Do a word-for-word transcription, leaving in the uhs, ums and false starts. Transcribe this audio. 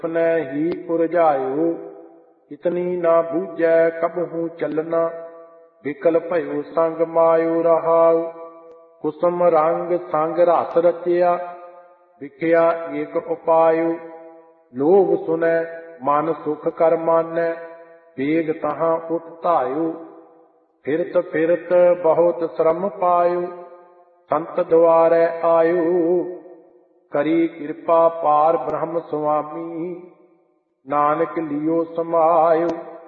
अपने ही उरझायो, इतनी ना बूझै कबहू चलना, विकल भयो संग मायो रहाओ। कुसुम रंग संग रस रचिया, विख्या एक उपायो। लोभ सुनै मन सुख कर मानै, वेग तहाँ उठ धायो। फिरत फिरत बहुत श्रम पायो, संत द्वारे आयो। करी कृपा पार ब्रह्म स्वामी, नानक लियो समायो।